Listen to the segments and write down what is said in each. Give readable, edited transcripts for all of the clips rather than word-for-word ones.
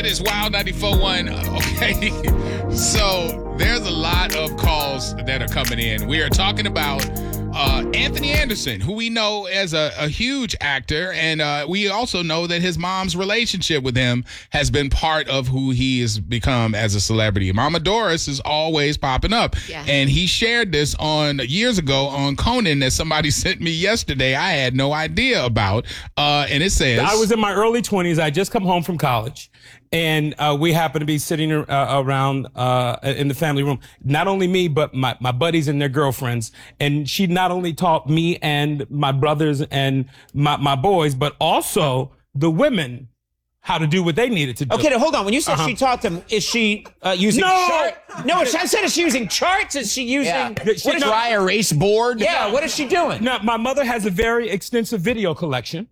It is Wild 94.1. Okay, so there's a lot of calls that are coming in. We are talking about Anthony Anderson, who we know as a huge actor, and we also know that his mom's relationship with him has been part of who he has become as a celebrity. Mama Doris is always popping up, and he shared this on years ago on Conan that somebody sent me yesterday. I had no idea about, and it says, I was in my early 20s. I just come home from college. And we happened to be sitting around in the family room. Not only me, but my buddies and their girlfriends. And she not only taught me and my brothers and my boys, but also the women how to do what they needed to do. Okay, now hold on. When you said she taught them, is she using charts? No, I said is she using charts? Is she using... What is dry erase board? Yeah, what is she doing? Now, my mother has a very extensive video collection.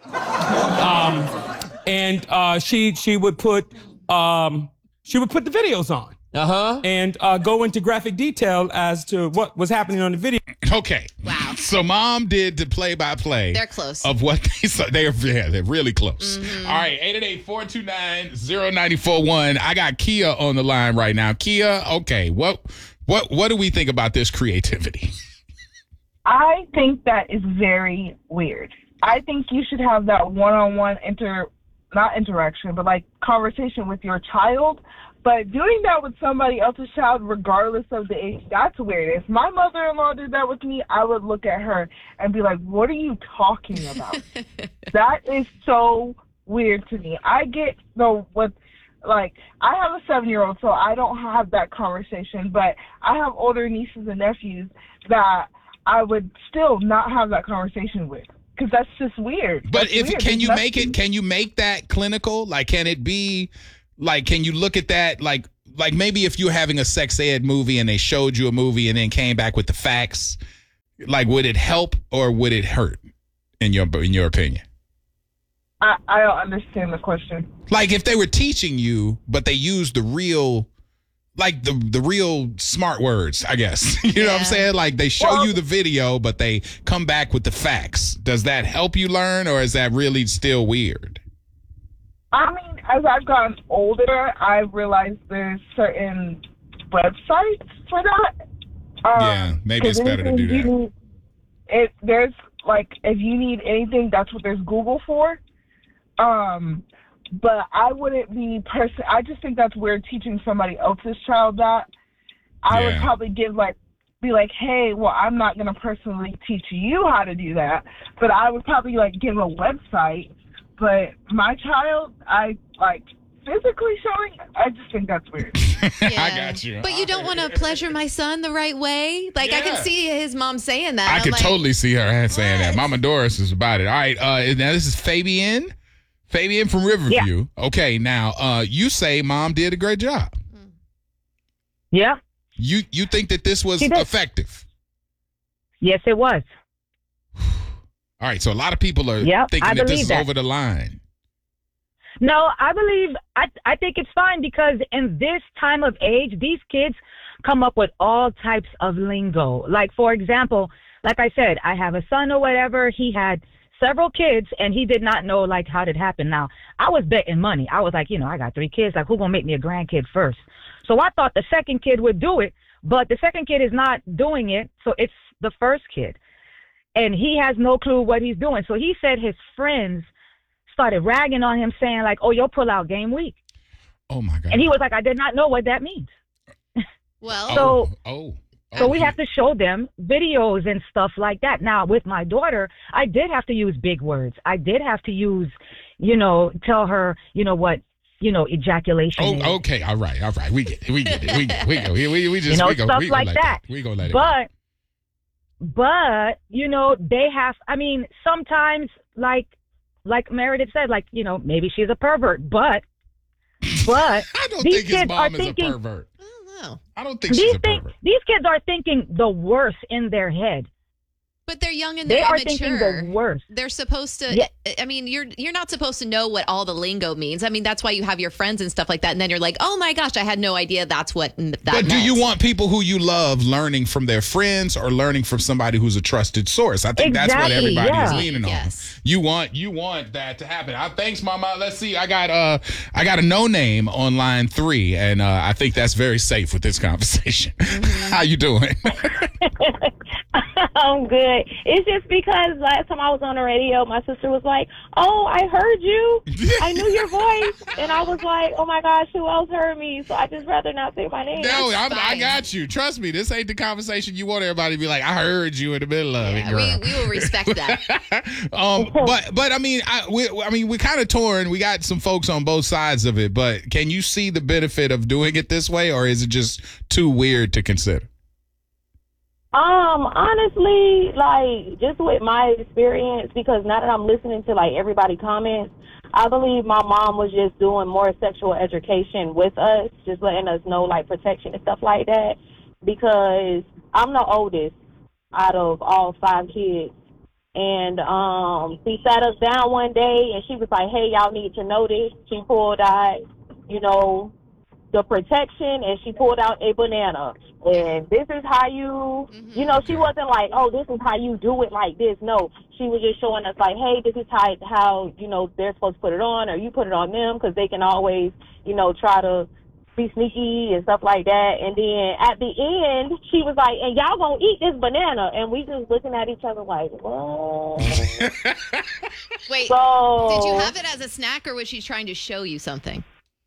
And she would put the videos on. And go into graphic detail as to what was happening on the video. Okay. Wow. So mom did the play-by-play. They're close. Of what they saw. They're really close. Mm-hmm. All right, 888-429-0941. I got Kia on the line right now. Kia, okay, what do we think about this creativity? I think that is very weird. I think you should have that one-on-one not interaction, but like conversation with your child. But doing that with somebody else's child, regardless of the age, that's weird. If my mother-in-law did that with me, I would look at her and be like, what are you talking about? That is so weird to me. I get I have a 7-year-old, so I don't have that conversation, but I have older nieces and nephews that I would still not have that conversation with. Because that's just weird. But can you make that clinical? Like, can it be, like, can you look at that, like maybe if you're having a sex ed movie and they showed you a movie and then came back with the facts, like, would it help or would it hurt, in your opinion? I don't understand the question. Like, if they were teaching you, but they used the real... like the real smart words, I guess. You know what I'm saying? Like, they show you the video, but they come back with the facts. Does that help you learn, or is that really still weird? I mean, as I've gotten older, I've realized there's certain websites for that. Maybe it's better to do that. There's, like, if you need anything, that's what there's Google for. But I wouldn't be I just think that's weird teaching somebody else's child that. I would probably be like, hey, well, I'm not going to personally teach you how to do that, but I would probably give a website. But my child, I physically showing, I just think that's weird. I got you. But you don't want to pleasure my son the right way? Like, I can see his mom saying that. I could totally see her saying that. Mama Doris is about it. All right, now this is Fabian. Fabian from Riverview. Yeah. Okay, now you say mom did a great job. Yeah. You think that this was effective? Yes, it was. All right, so a lot of people are thinking that this is over the line. No, I think it's fine because in this time of age, these kids come up with all types of lingo. Like, for example, like I said, I have a son or whatever. He had several kids, and he did not know, like, how did it happen. Now, I was betting money. I was like, I got 3 kids. Like, who's going to make me a grandkid first? So I thought the second kid would do it, but the second kid is not doing it, so it's the first kid. And he has no clue what he's doing. So he said his friends started ragging on him, saying, like, oh, you'll pull out game week. Oh, my God. And he was like, I did not know what that means. Well. So we have to show them videos and stuff like that. Now, with my daughter, I did have to use big words. I did have to use, tell her, what, ejaculation is. Okay. All right. We get it. We just, stuff like that. We gonna let it go. But, they have, I mean, sometimes, like Meredith said, maybe she's a pervert, but I don't think his mom is a pervert. I don't think she's a pervert. These kids are thinking the worst in their head. But they're young and They they're are immature. thinking the worst. They're supposed to. Yeah. I mean, you're not supposed to know what all the lingo means. I mean, that's why you have your friends and stuff like that. And then you're like, oh my gosh, I had no idea that's what that But do meant. you want people who you love learning from their friends or learning from somebody who's a trusted source? I think that's what Exactly, everybody is yeah. leaning Yes. on. You want that to happen. Thanks, Mama. Let's see. I got a no name on line 3, and I think that's very safe with this conversation. How you doing? I'm good. It's just because last time I was on the radio, my sister was like, "Oh, I heard you. I knew your voice," and I was like, "Oh my gosh, who else heard me?" So I just rather not say my name. No, I fine. got you. Trust me, this ain't the conversation you want everybody to be like, I heard you in the middle of it, Yeah, girl. we will respect that. But I mean, we're kind of torn. We got some folks on both sides of it, but can you see the benefit of doing it this way, or is it just too weird to consider? Honestly, like, just with my experience, because now that I'm listening to, like, everybody comments, I believe my mom was just doing more sexual education with us, just letting us know, like, protection and stuff like that, because I'm the oldest out of all 5 kids. And she sat us down one day, and she was like, hey, y'all need to know this. She pulled out, the protection, and she pulled out a banana. And this is how you, she wasn't like, oh, this is how you do it like this. No, she was just showing us like, hey, this is how they're supposed to put it on, or you put it on them, because they can always, try to be sneaky and stuff like that. And then at the end, she was like, and y'all gonna eat this banana. And we just looking at each other like, what? Wait, So- did you have it as a snack, or was she trying to show you something?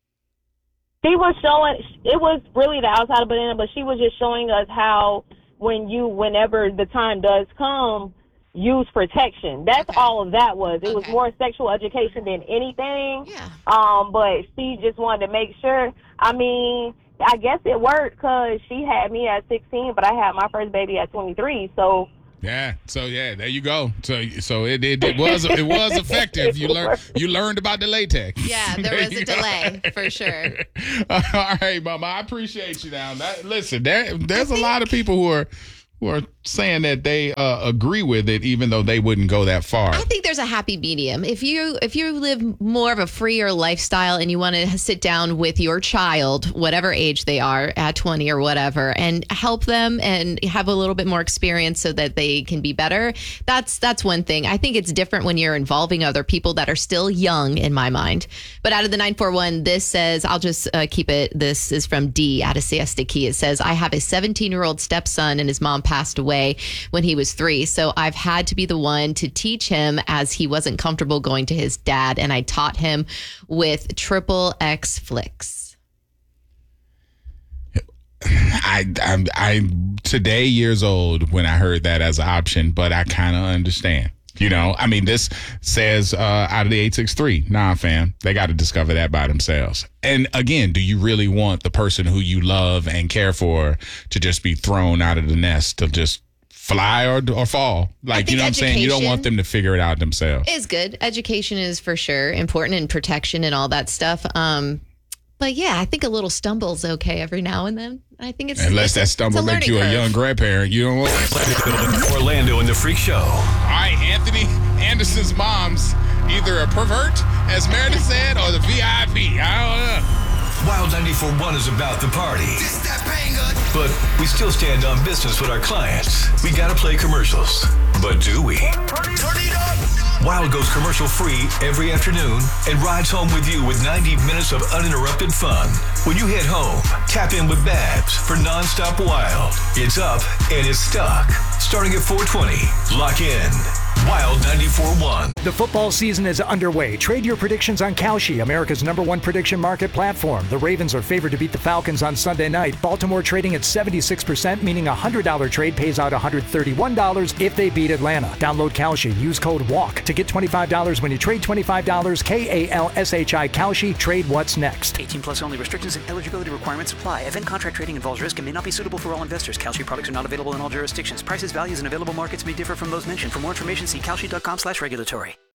She was showing, it was really the outside of banana, but she was just showing us how whenever the time does come, use protection. That's Okay. all of that was. It was Okay. more sexual education than anything. Yeah. But she just wanted to make sure. I mean, I guess it worked because she had me at 16, but I had my first baby at 23. So Yeah. So there you go. So it was effective. You learned about the latex. Yeah, there was a delay for sure. All right, Mama. I appreciate you now. Listen, there's a lot of people who are saying that they agree with it, even though they wouldn't go that far. I think there's a happy medium. If you live more of a freer lifestyle and you want to sit down with your child, whatever age they are, at 20 or whatever, and help them and have a little bit more experience so that they can be better, that's one thing. I think it's different when you're involving other people that are still young, in my mind. But out of the 941, this says, I'll just keep it. This is from D out of Siesta Key. It says, I have a 17-year-old stepson, and his mom passed away when he was 3. So I've had to be the one to teach him, as he wasn't comfortable going to his dad. And I taught him with XXX flicks. I'm today years old when I heard that as an option, but I kind of understand. I mean, this says out of the 863, nah, fam, they got to discover that by themselves. And again, do you really want the person who you love and care for to just be thrown out of the nest to just fly or fall? Like, you know what I'm saying? You don't want them to figure it out themselves. Is good. Education is for sure important, and protection and all that stuff. But yeah, I think a little stumble's okay every now and then. I think it's Unless that it's stumble a make you learning a young curve. grandparent, you don't want. Orlando and the Freak Show. All right, Anthony Anderson's mom's either a pervert, as Meredith said, or the VIP. I don't know. Wild 94.1 is about the party. But we still stand on business with our clients. We gotta play commercials. But do we? Turn it up! Wild goes commercial free every afternoon and rides home with you with 90 minutes of uninterrupted fun. When you head home, tap in with Babs for nonstop Wild. It's up and it's stuck. Starting at 4:20. Lock in. Wild 94.1. The football season is underway. Trade your predictions on Kalshi, America's #1 prediction market platform. The Ravens are favored to beat the Falcons on Sunday night. Baltimore trading at 76%, meaning a $100 trade pays out $131 if they beat Atlanta. Download Kalshi. Use code WALK to get $25 when you trade $25. KALSHI Kalshi. Trade what's next. 18 plus only. Restrictions and eligibility requirements apply. Event contract trading involves risk and may not be suitable for all investors. Kalshi products are not available in all jurisdictions. Prices, values, and available markets may differ from those mentioned. For more information, see kalshi.com/regulatory.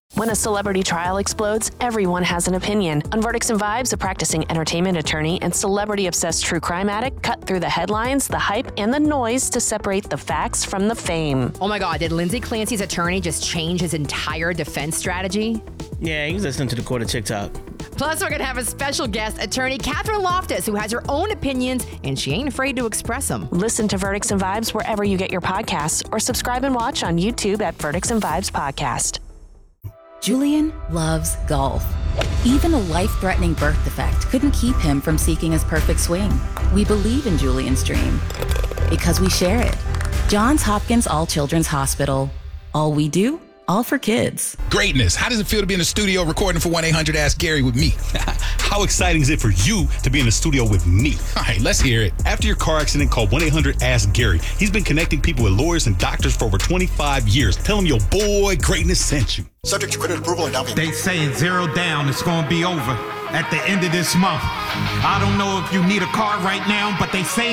When a celebrity trial explodes, everyone has an opinion. On Verdicts and Vibes, a practicing entertainment attorney and celebrity-obsessed true crime addict cut through the headlines, the hype, and the noise to separate the facts from the fame. Oh my God, did Lindsay Clancy's attorney just change his entire defense strategy? Yeah, he's listening to the court of TikTok. Plus, we're going to have a special guest, attorney Catherine Loftus, who has her own opinions, and she ain't afraid to express them. Listen to Verdicts and Vibes wherever you get your podcasts, or subscribe and watch on YouTube at Verdicts and Vibes Podcast. Julian loves golf. Even a life-threatening birth defect couldn't keep him from seeking his perfect swing. We believe in Julian's dream because we share it. Johns Hopkins All Children's Hospital. All we do, all for kids. Greatness. How does it feel to be in the studio recording for 1-800-ASK-GARY with me? How exciting is it for you to be in the studio with me? All right, let's hear it. After your car accident, call 1-800-ASK-GARY. He's been connecting people with lawyers and doctors for over 25 years. Tell him your boy Greatness sent you. Subject to credit approval and down payment. They saying 0 down. It's going to be over at the end of this month. I don't know if you need a car right now, but they say